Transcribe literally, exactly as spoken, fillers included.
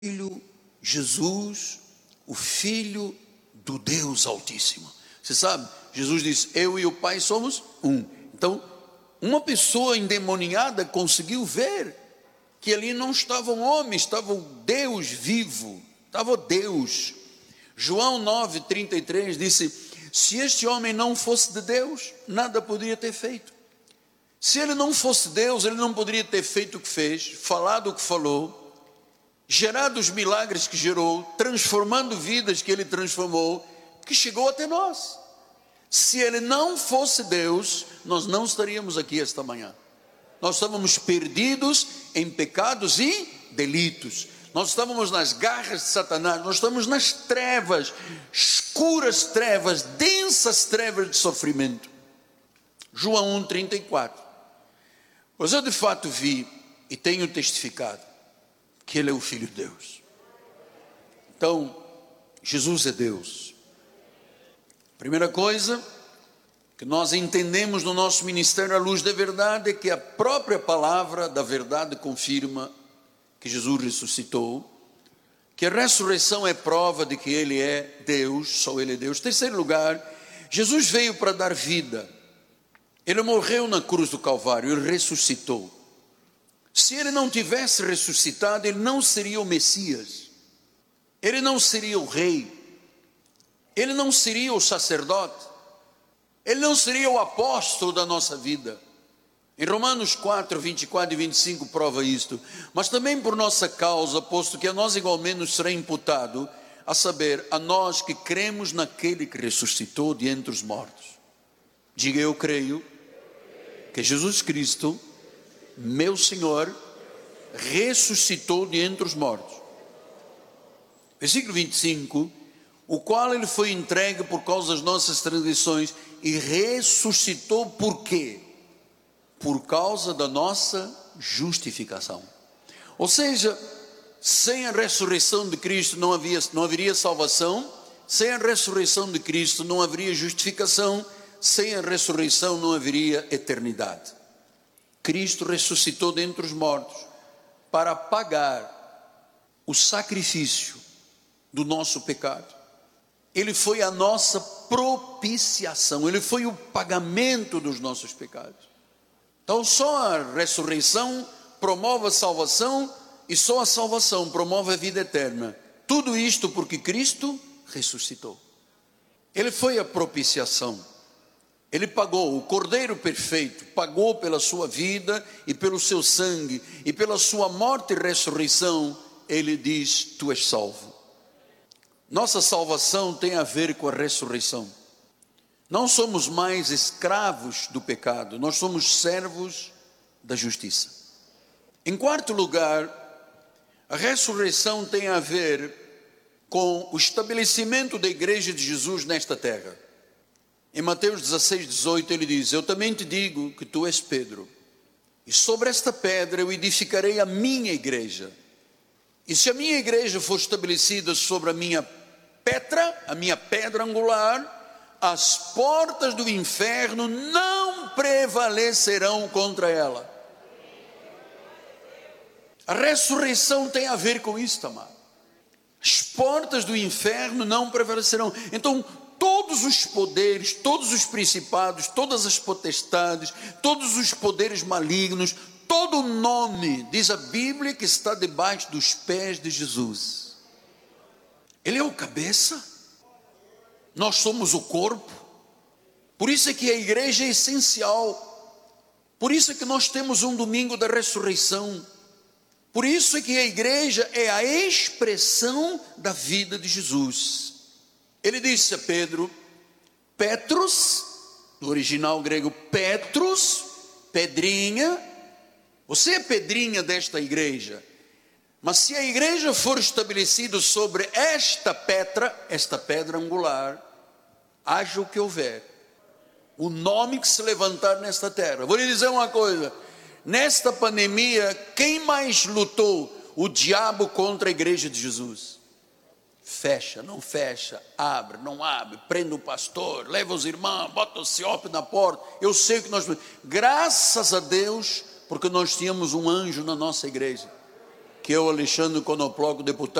Filho Jesus, o Filho do Deus Altíssimo. Você sabe, Jesus disse, eu e o Pai somos um. Então, uma pessoa endemoniada conseguiu ver que ali não estava um homem, estava o Deus vivo, estava o Deus. João nove, trinta e três disse, se este homem não fosse de Deus, nada poderia ter feito. Se ele não fosse Deus, ele não poderia ter feito o que fez, falado o que falou, gerado os milagres que gerou, transformando vidas que ele transformou, que chegou até nós. Se ele não fosse Deus, nós não estaríamos aqui esta manhã. Nós estávamos perdidos em pecados e delitos. Nós estávamos nas garras de Satanás, nós estamos nas trevas, escuras trevas, densas trevas de sofrimento. João um, trinta e quatro. Pois eu de fato vi e tenho testificado que Ele é o Filho de Deus. Então, Jesus é Deus. Primeira coisa que nós entendemos no nosso ministério à luz da verdade é que a própria palavra da verdade confirma que Jesus ressuscitou, que a ressurreição é prova de que Ele é Deus, só Ele é Deus. Terceiro lugar, Jesus veio para dar vida. Ele morreu na cruz do Calvário, Ele ressuscitou. Se Ele não tivesse ressuscitado, Ele não seria o Messias, Ele não seria o Rei, Ele não seria o sacerdote, Ele não seria o apóstolo da nossa vida. Em Romanos quatro, vinte e quatro e vinte e cinco prova isto. Mas também por nossa causa, posto que a nós igualmente nos será imputado, a saber, a nós que cremos naquele que ressuscitou de entre os mortos. Diga, eu creio que Jesus Cristo, meu Senhor, ressuscitou de entre os mortos. Versículo vinte e cinco, o qual Ele foi entregue por causa das nossas transgressões e ressuscitou por quê? Por causa da nossa justificação. Ou seja, sem a ressurreição de Cristo não havia, não haveria salvação, sem a ressurreição de Cristo não haveria justificação, sem a ressurreição não haveria eternidade. Cristo ressuscitou dentre os mortos para pagar o sacrifício do nosso pecado. Ele foi a nossa propiciação, Ele foi o pagamento dos nossos pecados. Então só a ressurreição promove a salvação e só a salvação promove a vida eterna. Tudo isto porque Cristo ressuscitou. Ele foi a propiciação. Ele pagou, o Cordeiro perfeito, pagou pela sua vida e pelo seu sangue, e pela sua morte e ressurreição, Ele diz, tu és salvo. Nossa salvação tem a ver com a ressurreição. Não somos mais escravos do pecado, nós somos servos da justiça. Em quarto lugar, a ressurreição tem a ver com o estabelecimento da igreja de Jesus nesta terra. Em Mateus dezesseis, dezoito, ele diz, eu também te digo que tu és Pedro, e sobre esta pedra eu edificarei a minha igreja. E se a minha igreja for estabelecida sobre a minha pedra, a minha pedra angular, as portas do inferno não prevalecerão contra ela. A ressurreição tem a ver com isso, amado. As portas do inferno não prevalecerão. Então, todos os poderes, todos os principados, todas as potestades, todos os poderes malignos, todo o nome, diz a Bíblia, que está debaixo dos pés de Jesus. Ele é o cabeça, nós somos o corpo. Por isso é que a igreja é essencial. Por isso é que nós temos um domingo da ressurreição. Por isso é que a igreja é a expressão da vida de Jesus. Ele disse a Pedro, Petros, no original grego Petros, pedrinha, você é pedrinha desta igreja, mas se a igreja for estabelecida sobre esta pedra, esta pedra angular, haja o que houver, o nome que se levantar nesta terra. Vou lhe dizer uma coisa, nesta pandemia, quem mais lutou? O diabo contra a igreja de Jesus. Fecha, não fecha, abre, não abre, prende o pastor, leva os irmãos, bota o ciope na porta. Eu sei o que nós... Graças a Deus, porque nós tínhamos um anjo na nossa igreja. que eu, Alexandre Conoploco, deputado